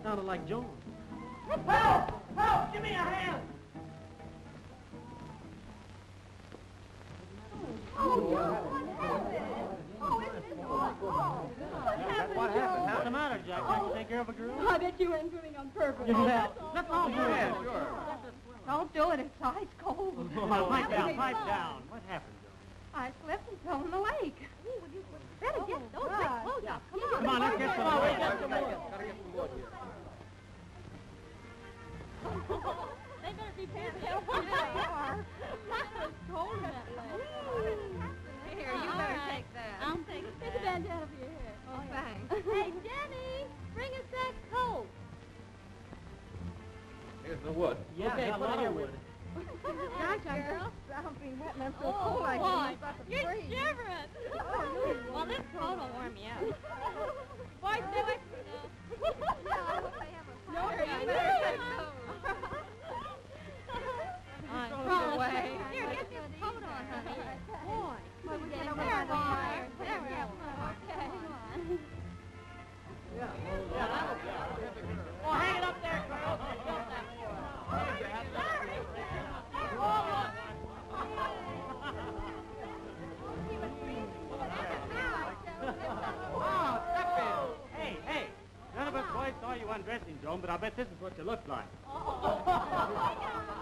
sounded like Joan. Help! Help! Give me a hand! What happened? What's the matter, Jack? Can't you take care of a girl? I bet you went swimming on purpose. Yeah. Let's all do it. Yeah, sure. Don't do it. It's ice cold. Oh, pipe down, pipe down. What happened, Joan? I slipped and fell in the lake. Better get those big clothes off. Come on. Come on, let's get some Gotta more. get some wood here. They better be paying attention. They are. It's cold in that lake. Here, you better take that. I'll take it. Take the bandana over your head. Oh, thanks. Hey, Jenny, bring us that coat. Here's the wood. Yeah, Okay, a put lot it of here wood. Gosh, I'm being wet and I'm so cold like you're shivering. Well, this coat will warm you up. Boys, do it. No, you better take those. Throw away. Here, get this coat on, honey. Boy. There, boy. There we go. Okay. Well, hang it up there, girl. Hey, none of us boys saw you undressing, Joan, but I bet this is what you look like.